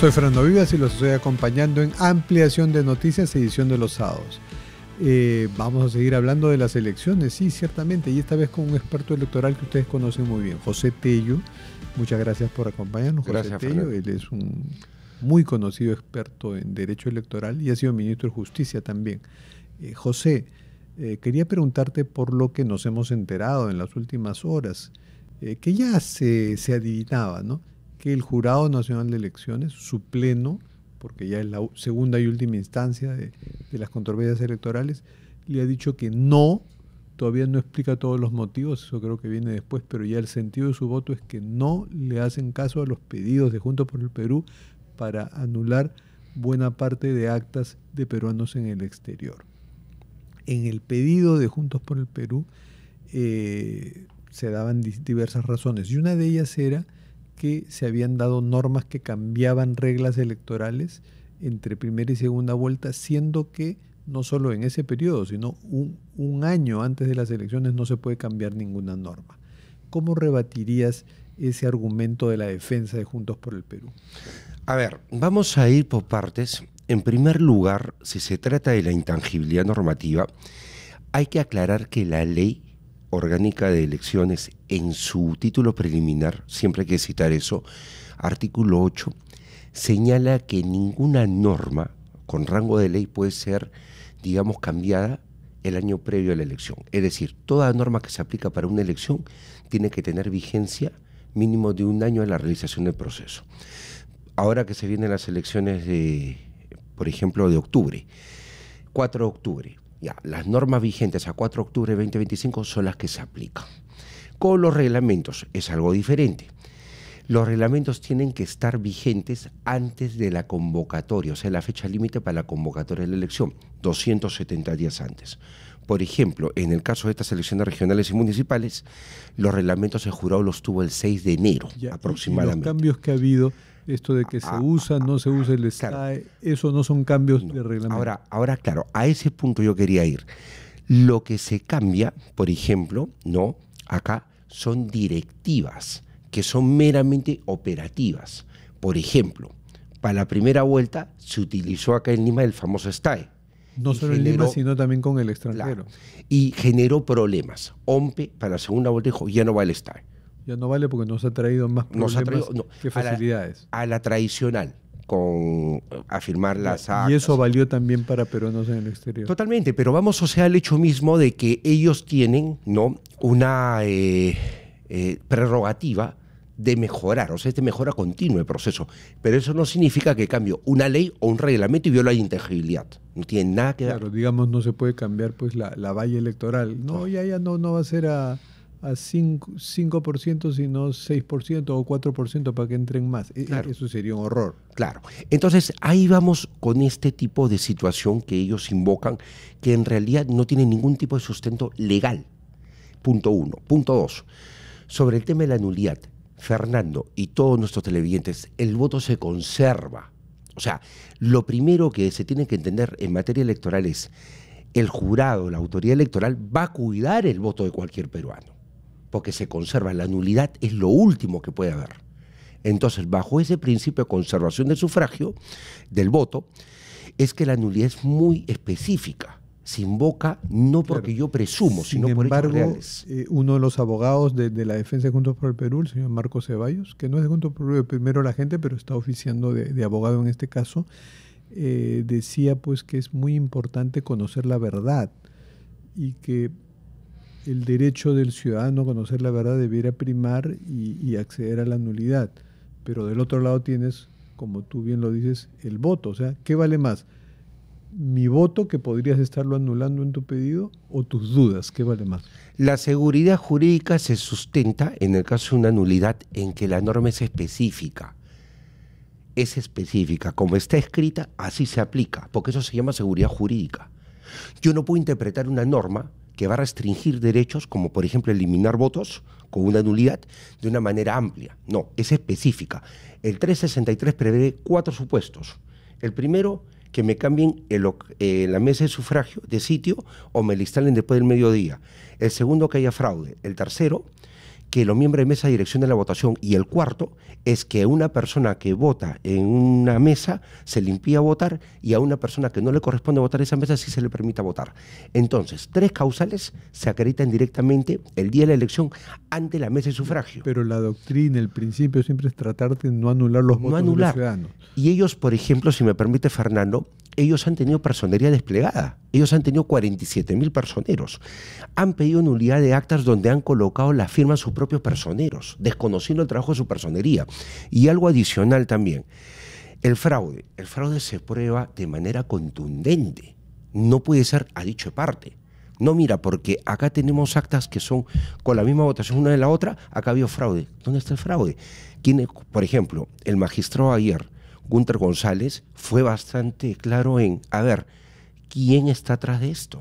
Soy Fernando Vivas y los estoy acompañando en Ampliación de Noticias, edición de los sábados. Vamos a seguir hablando de las elecciones, sí, ciertamente, y esta vez con un experto electoral que ustedes conocen muy bien, José Tello. Muchas gracias por acompañarnos, Gracias, José Tello. Fernando. Él es un muy conocido experto en derecho electoral y ha sido ministro de Justicia también. José, quería preguntarte por lo que nos hemos enterado en las últimas horas, que ya se adivinaba, ¿no? Que el Jurado Nacional de Elecciones, su pleno, porque ya es la segunda y última instancia de las controversias electorales, le ha dicho que no, todavía no explica todos los motivos, eso creo que viene después, pero ya el sentido de su voto es que no le hacen caso a los pedidos de Juntos por el Perú para anular buena parte de actas de peruanos en el exterior. En el pedido de Juntos por el Perú se daban diversas razones, y una de ellas era que se habían dado normas que cambiaban reglas electorales entre primera y segunda vuelta, siendo que no solo en ese periodo, sino un año antes de las elecciones no se puede cambiar ninguna norma. ¿Cómo rebatirías ese argumento de la defensa de Juntos por el Perú? A ver, vamos a ir por partes. En primer lugar, si se trata de la intangibilidad normativa, hay que aclarar que la ley orgánica de elecciones en su título preliminar, siempre hay que citar eso, artículo 8, señala que ninguna norma con rango de ley puede ser, digamos, cambiada el año previo a la elección. Es decir, toda norma que se aplica para una elección tiene que tener vigencia mínimo de un año a la realización del proceso. Ahora que se vienen las elecciones de, por ejemplo, de octubre, 4 de octubre, ya, las normas vigentes a 4 de octubre de 2025 son las que se aplican. Con los reglamentos es algo diferente. Los reglamentos tienen que estar vigentes antes de la convocatoria, o sea, la fecha límite para la convocatoria de la elección, 270 días antes. Por ejemplo, en el caso de estas elecciones regionales y municipales, los reglamentos el jurado los tuvo el 6 de enero ya, aproximadamente. Y los cambios que ha habido, esto de que se usa, no se usa el STAE, claro, eso no son cambios de reglamento. Ahora, claro, a ese punto yo quería ir. Lo que se cambia, por ejemplo, no, acá son directivas que son meramente operativas. Por ejemplo, para la primera vuelta se utilizó acá en Lima el famoso STAE. No solo en Lima, sino también con el extranjero. Claro, y generó problemas. OMPE para la segunda vuelta dijo, ya no va el STAE. Ya no vale porque nos ha traído más problemas que facilidades. A la tradicional, con afirmar las actas. Y eso valió también para peruanos en el exterior. Totalmente, pero vamos, o sea, al hecho mismo de que ellos tienen, ¿no?, una prerrogativa de mejorar, o sea, es de mejora continua el proceso. Pero eso no significa que cambie una ley o un reglamento y viola la intangibilidad. No tiene nada que ver. Claro, digamos, no se puede cambiar pues la valla electoral. No, ya no va a ser a 5%, sino 6% o 4% para que entren más. Claro. Eso sería un horror. Claro. Entonces, ahí vamos con este tipo de situación que ellos invocan, que en realidad no tiene ningún tipo de sustento legal. Punto 1. Punto 2. Sobre el tema de la nulidad, Fernando y todos nuestros televidentes, el voto se conserva. O sea, lo primero que se tiene que entender en materia electoral es el jurado, la autoridad electoral, va a cuidar el voto de cualquier peruano, porque se conserva. La nulidad es lo último que puede haber. Entonces, bajo ese principio de conservación del sufragio, del voto, es que la nulidad es muy específica. Se invoca no porque yo presumo, sino por hechos reales. Uno de los abogados de la defensa de Juntos por el Perú, el señor Marcos Ceballos, que no es de Juntos por el Perú, primero la gente, pero está oficiando de abogado en este caso, decía pues que es muy importante conocer la verdad y que el derecho del ciudadano a conocer la verdad debiera primar y acceder a la nulidad. Pero del otro lado tienes, como tú bien lo dices, el voto. O sea, ¿qué vale más? ¿Mi voto, que podrías estarlo anulando en tu pedido, o tus dudas? ¿Qué vale más? La seguridad jurídica se sustenta, en el caso de una nulidad, en que la norma es específica. Es específica. Como está escrita, así se aplica, porque eso se llama seguridad jurídica. Yo no puedo interpretar una norma que va a restringir derechos, como por ejemplo eliminar votos con una nulidad, de una manera amplia. No, es específica. El 363 prevé 4 supuestos. El primero, que me cambien la mesa de sufragio de sitio o me la instalen después del mediodía. El segundo, que haya fraude. El tercero, que los miembros de mesa direccionen la votación, y el cuarto es que a una persona que vota en una mesa se le impida votar y a una persona que no le corresponde votar esa mesa sí se le permita votar. Entonces, 3 causales se acreditan directamente el día de la elección ante la mesa de sufragio. Pero la doctrina, el principio siempre es tratar de no anular los votos de los ciudadanos. Y ellos, por ejemplo, si me permite Fernando, ellos han tenido personería desplegada. Ellos han tenido 47.000 personeros. Han pedido nulidad de actas donde han colocado la firma de sus propios personeros, desconociendo el trabajo de su personería. Y algo adicional también, el fraude se prueba de manera contundente. No puede ser a dicho de parte. No, mira, porque acá tenemos actas que son con la misma votación una de la otra, acá había fraude. ¿Dónde está el fraude? Por ejemplo, el magistrado ayer, Gunter González, fue bastante claro en, a ver, ¿quién está atrás de esto?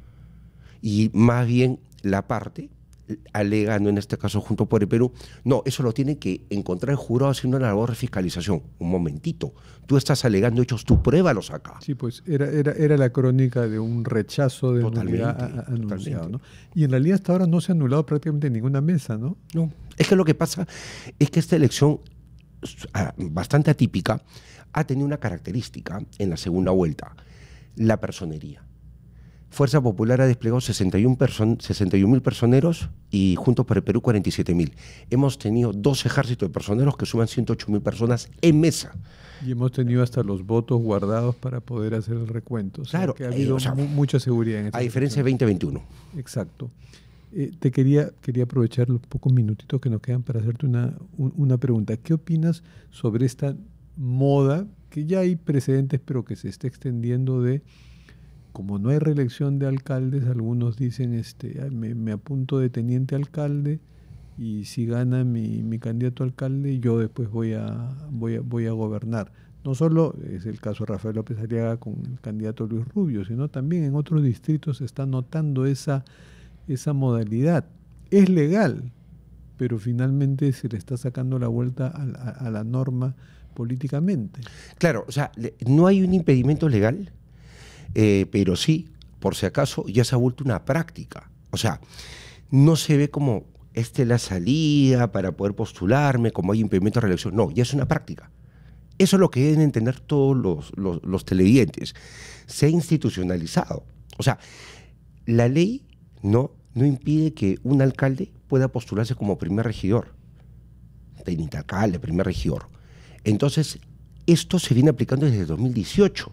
Y más bien la parte alegando, en este caso Juntos por el Perú, no, eso lo tiene que encontrar el jurado haciendo una labor de fiscalización. Un momentito, tú estás alegando hechos, tú pruébalos acá. Sí, pues era la crónica de un rechazo de nulidad anunciado, ¿no? Y en realidad hasta ahora no se ha anulado prácticamente ninguna mesa, ¿no? No, es que lo que pasa es que esta elección, bastante atípica, ha tenido una característica en la segunda vuelta, la personería. Fuerza Popular ha desplegado 61.000 personeros y Juntos por el Perú 47.000. Hemos tenido 2 ejércitos de personeros que suman 108.000 personas en mesa. Y hemos tenido hasta los votos guardados para poder hacer el recuento. O sea, claro, que ha habido mucha seguridad en esta a diferencia de 2021. Exacto. Te quería aprovechar los pocos minutitos que nos quedan para hacerte una pregunta. ¿Qué opinas sobre esta moda, que ya hay precedentes, pero que se está extendiendo de, como no hay reelección de alcaldes, algunos dicen, me apunto de teniente alcalde y si gana mi candidato alcalde, yo después voy a gobernar? No solo es el caso de Rafael López Aliaga con el candidato Luis Rubio, sino también en otros distritos se está notando esa modalidad. Es legal, pero finalmente se le está sacando la vuelta a la norma políticamente. Claro, o sea, no hay un impedimento legal, pero sí, por si acaso, ya se ha vuelto una práctica. O sea, no se ve como la salida para poder postularme, como hay impedimento de reelección. No, ya es una práctica. Eso es lo que deben entender todos los televidentes. Se ha institucionalizado. O sea, la ley no impide que un alcalde pueda postularse como primer regidor, teniente alcalde, primer regidor. Entonces, esto se viene aplicando desde 2018,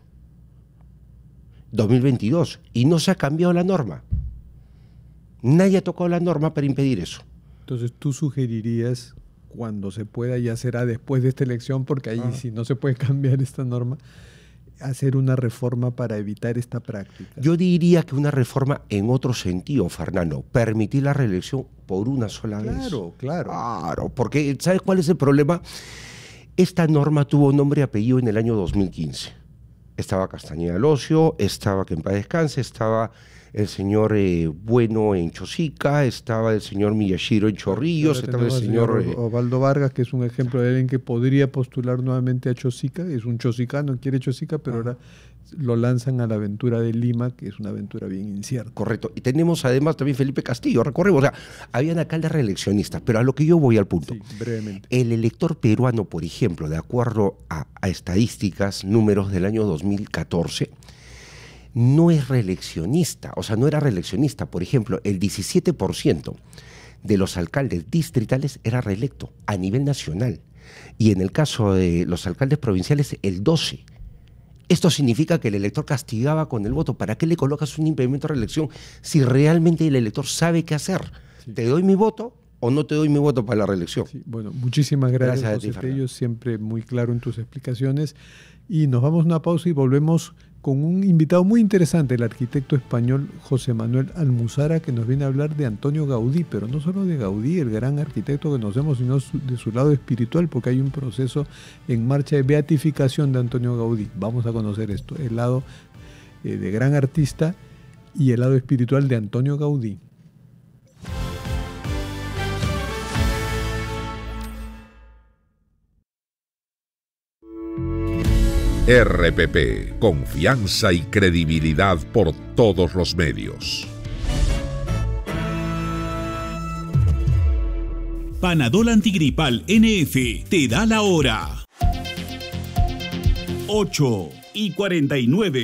2022, y no se ha cambiado la norma. Nadie ha tocado la norma para impedir eso. Entonces, tú sugerirías, cuando se pueda, ya será después de esta elección, porque ahí sí no se puede cambiar esta norma, hacer una reforma para evitar esta práctica. Yo diría que una reforma en otro sentido, Fernando, permitir la reelección por una sola vez. Claro, porque ¿sabes cuál es el problema? Esta norma tuvo nombre y apellido en el año 2015. Estaba Castañeda Locio, estaba, que en paz descanse, estaba el señor Bueno en Chosica, estaba el señor Miyashiro en Chorrillos, estaba el señor Osvaldo Vargas, que es un ejemplo de alguien que podría postular nuevamente a Chosica, es un chosicano, quiere Chosica, pero ahora lo lanzan a la aventura de Lima, que es una aventura bien incierta. Correcto. Y tenemos además también Felipe Castillo, recordemos, o sea, habían alcaldes reeleccionistas, pero a lo que yo voy al punto. Sí, brevemente. El elector peruano, por ejemplo, de acuerdo a estadísticas, números del año 2014, no es reeleccionista, o sea, no era reeleccionista. Por ejemplo, el 17% de los alcaldes distritales era reelecto a nivel nacional. Y en el caso de los alcaldes provinciales, el 12%. Esto significa que el elector castigaba con el voto. ¿Para qué le colocas un impedimento de reelección si realmente el elector sabe qué hacer? Sí. ¿Te doy mi voto o no te doy mi voto para la reelección? Sí, bueno, muchísimas gracias José Tello, siempre muy claro en tus explicaciones. Y nos vamos a una pausa y volvemos con un invitado muy interesante, el arquitecto español José Manuel Almuzara, que nos viene a hablar de Antonio Gaudí, pero no solo de Gaudí, el gran arquitecto que conocemos, sino de su lado espiritual, porque hay un proceso en marcha de beatificación de Antonio Gaudí. Vamos a conocer esto, el lado de gran artista y el lado espiritual de Antonio Gaudí. RPP, confianza y credibilidad por todos los medios. Panadol Antigripal NF te da la hora. 8:49.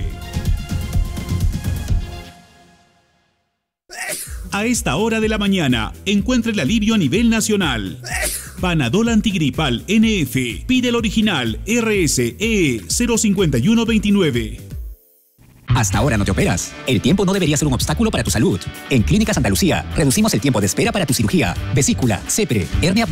A esta hora de la mañana, encuentra el alivio a nivel nacional. Panadol Antigripal NF. Pide el original RSE 05129. Hasta ahora no te operas. El tiempo no debería ser un obstáculo para tu salud. En Clínicas Santa Lucía, reducimos el tiempo de espera para tu cirugía, vesícula, CEPRE, hernia